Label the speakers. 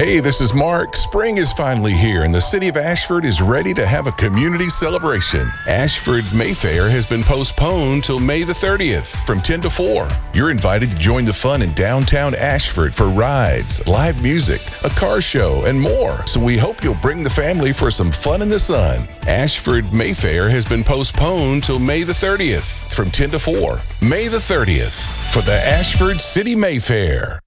Speaker 1: Hey, this is Mark. Spring is finally here, and the city of Ashford is ready to have a community celebration. Ashford Mayfair has been postponed till May the 30th from 10 to 4. You're invited to join the fun in downtown Ashford for rides, live music, a car show, and more. So we hope you'll bring the family for some fun in the sun. Ashford Mayfair has been postponed till May the 30th from 10 to 4. May the 30th for the Ashford City Mayfair.